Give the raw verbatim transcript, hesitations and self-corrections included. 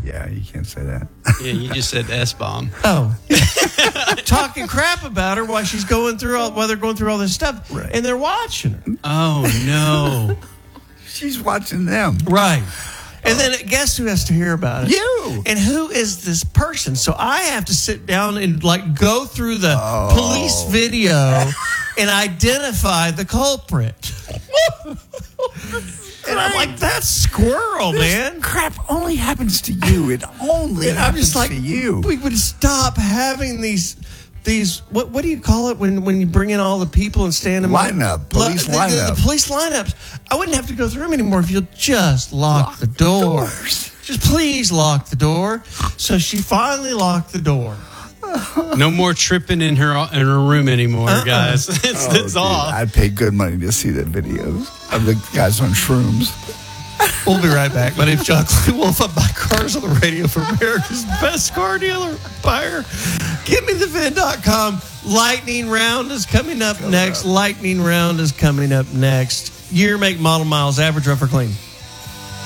Yeah, you can't say that. Yeah, you just said S-bomb. Oh. Talking crap about her while she's going through all, while they're going through all this stuff. Right. And they're watching her. Oh, no. She's watching them. Right. And then guess who has to hear about it? You. And who is this person? So I have to sit down and like go through the Oh. police video and identify the culprit. And I'm like, that's squirrel, man. Crap only happens to you. It only And I'm happens just like, to you. we would stop having these, these. What what do you call it when, when you bring in all the people and stand them Lineup, police the, the, lineup. the police lineups. I wouldn't have to go through them anymore if you'll just lock, lock the door. Doors. Just please lock the door. So she finally locked the door. No more tripping in her in her room anymore, Uh-uh. guys. It's, Oh, it's dude, off. I'd pay good money to see that videos of the guys on shrooms. We'll be right back. My name's John Clay Wolf. I buy cars on the radio for America's best car dealer buyer. Give me the vin dot com. Lightning round is coming up next. Lightning round is coming up next. Year, make, model, miles, average, rough or clean.